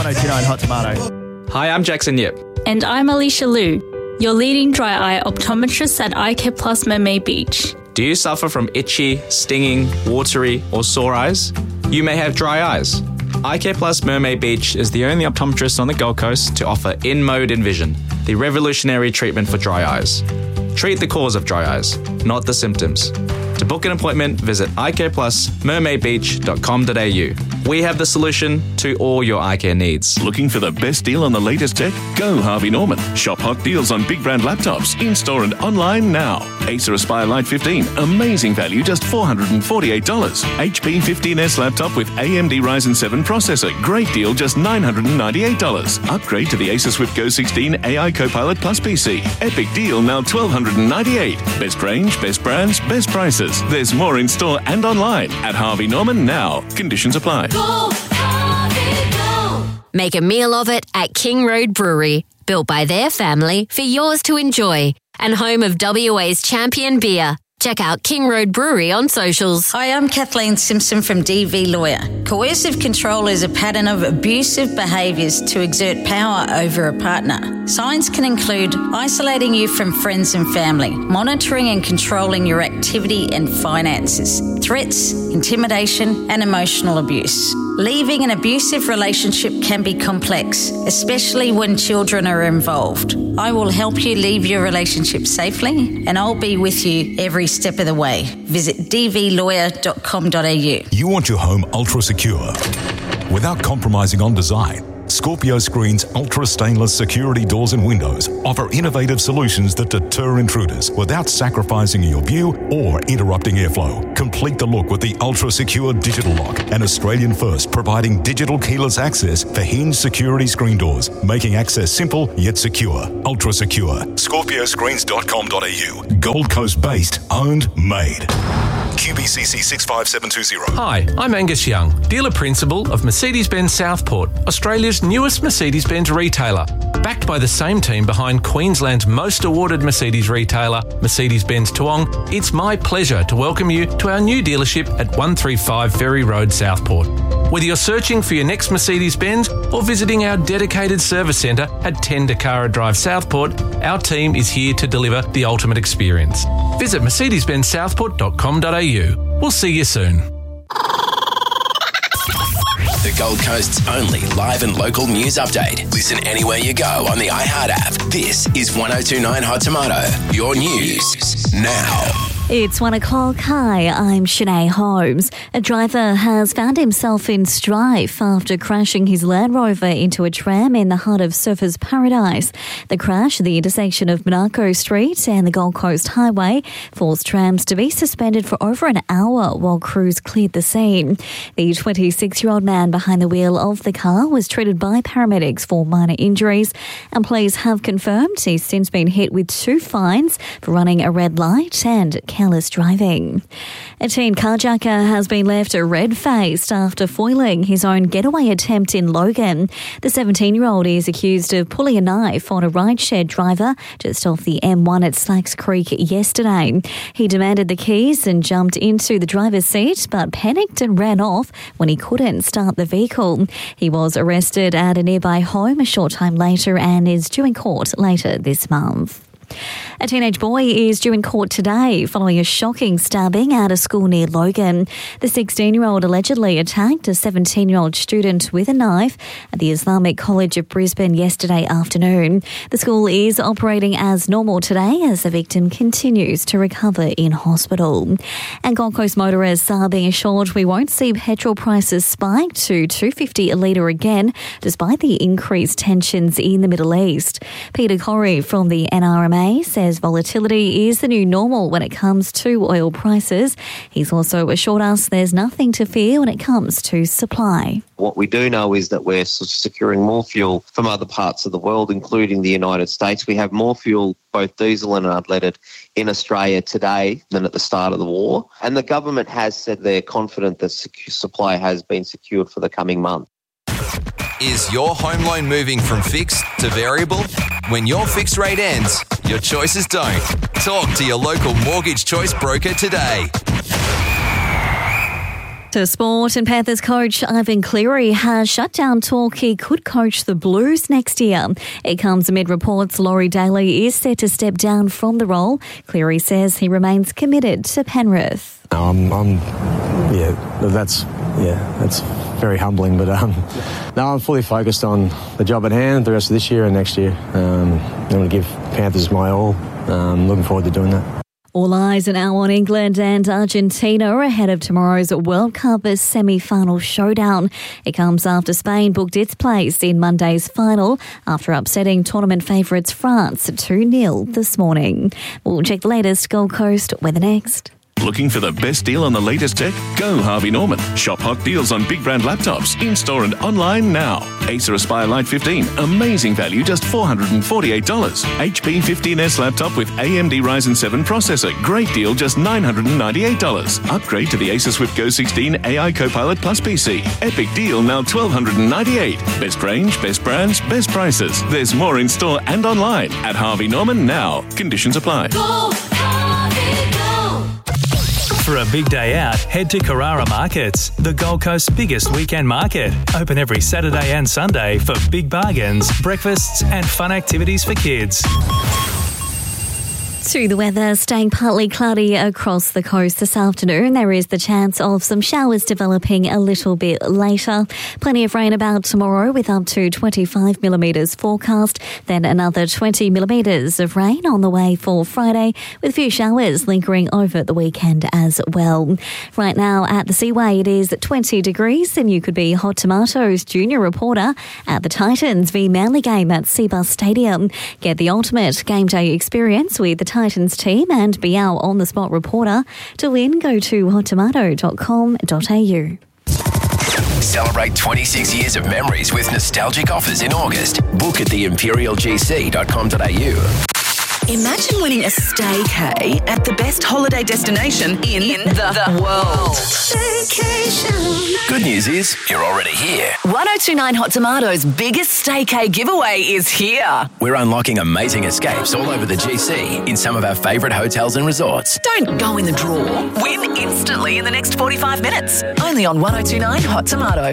1029 Hot Tomato. Hi, I'm Jackson Yip. And I'm Alicia Liu, your leading dry eye optometrist at Eye Care Plus Mermaid Beach. Do you suffer from itchy, stinging, watery, or sore eyes? You may have dry eyes. Eye Care Plus Mermaid Beach is the only optometrist on the Gold Coast to offer InMode Envision, the revolutionary treatment for dry eyes. Treat the cause of dry eyes, not the symptoms. To book an appointment, visit eyecareplusmermaidbeach.com.au. We have the solution to all your eye care needs. Looking for the best deal on the latest tech? Go Harvey Norman. Shop hot deals on big brand laptops, in-store and online now. Acer Aspire Lite 15, amazing value, just $448. HP 15S laptop with AMD Ryzen 7 processor, great deal, just $998. Upgrade to the Acer Swift Go 16 AI Copilot Plus PC. Epic deal, now $1,298. Best range, best brands, best prices. There's more in store and online at Harvey Norman now. Conditions apply. Go, Harvey, go. Make a meal of it at King Road Brewery. Built by their family for yours to enjoy. And home of WA's champion beer. Check out King Road Brewery on socials. Hi, I'm Kathleen Simpson from DV Lawyer. Coercive control is a pattern of abusive behaviours to exert power over a partner. Signs can include isolating you from friends and family, monitoring and controlling your activity and finances, threats, intimidation and emotional abuse. Leaving an abusive relationship can be complex, especially when children are involved. I will help you leave your relationship safely and I'll be with you every step of the way. Visit dvlawyer.com.au. You want your home ultra secure without compromising on design. Scorpio Screen's ultra stainless security doors and windows offer innovative solutions that deter intruders without sacrificing your view or interrupting airflow. Complete the look with the ultra secure digital lock, an Australian first providing digital keyless access for hinged security screen doors, making access simple yet secure. Ultra secure. ScorpioScreens.com.au. Gold Coast based, owned, made. QBCC 65720. Hi, I'm Angus Young, dealer principal of Mercedes-Benz Southport, Australia's newest Mercedes-Benz retailer. Backed by the same team behind Queensland's most awarded Mercedes retailer, Mercedes-Benz Toowong, it's my pleasure to welcome you to our new dealership at 135 Ferry Road, Southport. Whether you're searching for your next Mercedes-Benz or visiting our dedicated service centre at 10 Dakara Drive, Southport, our team is here to deliver the ultimate experience. Visit mercedes-benzsouthport.com.au. We'll see you soon. The Gold Coast's only live and local news update. Listen anywhere you go on the iHeart app. This is 1029 Hot Tomato. Your news now. It's 1 o'clock. Hi, I'm Shanae Holmes. A driver has found himself in strife after crashing his Land Rover into a tram in the heart of Surfers Paradise. The crash at the intersection of Monaco Street and the Gold Coast Highway forced trams to be suspended for over an hour while crews cleared the scene. The 26-year-old man behind the wheel of the car was treated by paramedics for minor injuries, and police have confirmed he's since been hit with 2 fines for running a red light and careless driving. A teen carjacker has been left red-faced after foiling his own getaway attempt in Logan. The 17-year-old is accused of pulling a knife on a rideshare driver just off the M1 at Slacks Creek yesterday. He demanded the keys and jumped into the driver's seat, but panicked and ran off when he couldn't start the vehicle. He was arrested at a nearby home a short time later and is due in court later this month. A teenage boy is due in court today following a shocking stabbing at a school near Logan. The 16-year-old allegedly attacked a 17-year-old student with a knife at the Islamic College of Brisbane yesterday afternoon. The school is operating as normal today as the victim continues to recover in hospital. And Gold Coast motorists are being assured we won't see petrol prices spike to $2.50 a litre again, despite the increased tensions in the Middle East. Peter Corrie from the NRMA says volatility is the new normal when it comes to oil prices. He's also assured us there's nothing to fear when it comes to supply. What we do know is that we're securing more fuel from other parts of the world, including the United States. We have more fuel, both diesel and unleaded, in Australia today than at the start of the war. And the government has said they're confident that supply has been secured for the coming month. Is your home loan moving from fixed to variable? When your fixed rate ends, your choices don't. Talk to your local Mortgage Choice broker today. To sport, and Panthers coach Ivan Cleary has shut down talk he could coach the Blues next year. It comes amid reports Laurie Daly is set to step down from the role. Cleary says he remains committed to Penrith. That's very humbling. But no, I'm fully focused on the job at hand the rest of this year and next year. I'm going to give Panthers my all. Looking forward to doing that. All eyes are now on England and Argentina ahead of tomorrow's World Cup semi-final showdown. It comes after Spain booked its place in Monday's final after upsetting tournament favourites France 2-0 this morning. We'll check the latest Gold Coast weather next. Looking for the best deal on the latest tech? Go Harvey Norman. Shop hot deals on big brand laptops in-store and online now. Acer Aspire Lite 15. Amazing value, just $448. HP 15S laptop with AMD Ryzen 7 processor. Great deal, just $998. Upgrade to the Acer Swift Go 16 AI Copilot Plus PC. Epic deal, now $1,298. Best range, best brands, best prices. There's more in-store and online at Harvey Norman now. Conditions apply. Go, Harvey, go. For a big day out, head to Carrara Markets, the Gold Coast's biggest weekend market. Open every Saturday and Sunday for big bargains, breakfasts and fun activities for kids. To the weather, staying partly cloudy across the coast this afternoon. There is the chance of some showers developing a little bit later. Plenty of rain about tomorrow with up to 25 millimetres forecast. Then another 20 millimetres of rain on the way for Friday with a few showers lingering over the weekend as well. Right now at the Seaway it is 20 degrees and you could be Hot Tomatoes junior reporter at the Titans v Manly game at Seabus Stadium. Get the ultimate game day experience with the Titans team and be our on-the-spot reporter. To win, go to hottomato.com.au. Celebrate 26 years of memories with nostalgic offers in August. Book at theimperialgc.com.au. Imagine winning a staycay at the best holiday destination in the world. Staycation. Good news is, you're already here. 1029 Hot Tomatoes' biggest staycay giveaway is here. We're unlocking amazing escapes all over the GC in some of our favourite hotels and resorts. Don't go in the draw. Win instantly in the next 45 minutes. Only on 1029 Hot Tomato.